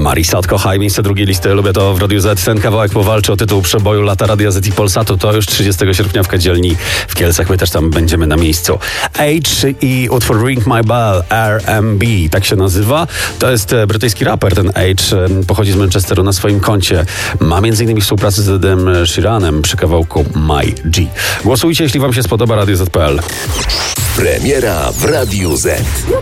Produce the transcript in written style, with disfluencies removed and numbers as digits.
Marisat, kochaj, miejsce drugiej listy. Lubię to w Radiu Z. Ten kawałek powalczy o tytuł przeboju lata Radia Z i Polsatu. To już 30 sierpnia w Kadzielni w Kielcach. My też tam będziemy na miejscu. H i utwór Ring My Bell, R&B, tak się nazywa. To jest brytyjski raper. Ten H pochodzi z Manchesteru. Na swoim koncie ma m.in. współpracę z Edem Sheeranem przy kawałku My G. Głosujcie, jeśli wam się spodoba. Radio Z.pl. Premiera w Radiu Z.